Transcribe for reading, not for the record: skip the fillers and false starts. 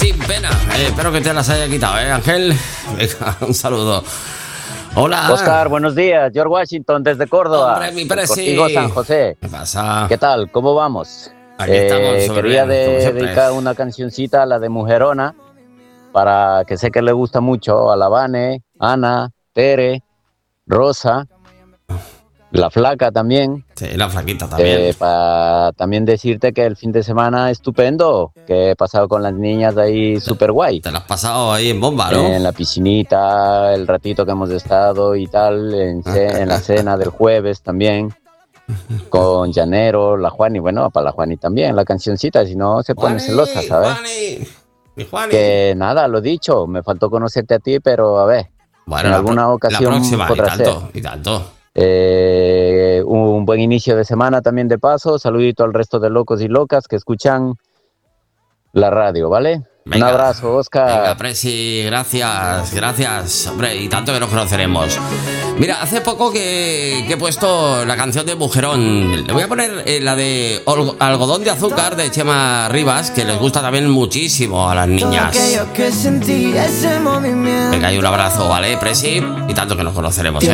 sin pena. Espero que te las haya quitado, Ángel. Venga, un saludo. Hola. Oscar, buenos días. George Washington desde Córdoba. Hombre, mi presi. Cortijo, San José. ¿Qué pasa? ¿Qué tal? ¿Cómo vamos? Aquí estamos. Quería bien, dedicar una cancioncita a la de Mujerona, para que sé que le gusta mucho a la Vane, Ana, Tere, Rosa, la Flaca también. Sí, la flaquita también. Para también decirte que el fin de semana estupendo, que he pasado con las niñas ahí súper guay. Te lo has pasado ahí en bomba, ¿no? En la piscinita, el ratito que hemos estado y tal, en la cena del jueves también, con Llanero, la Juani, bueno, para la Juani también, la cancioncita, si no se pone celosa, ¿sabes? Juani. Que nada, lo dicho, me faltó conocerte a ti, pero a ver, Bueno, en alguna ocasión la próxima, podrá ser. y tanto. Un buen inicio de semana también de paso, saludito al resto de locos y locas que escuchan la radio, ¿vale? Venga, un abrazo, Oscar. Venga, Presi, gracias, hombre, y tanto que nos conoceremos. Mira, hace poco que he puesto la canción de Mujerón. Le voy a poner la de Algodón de Azúcar de Chema Rivas, que les gusta también muchísimo a las niñas. Venga, y un abrazo, ¿vale, Presi? Y tanto que nos conoceremos,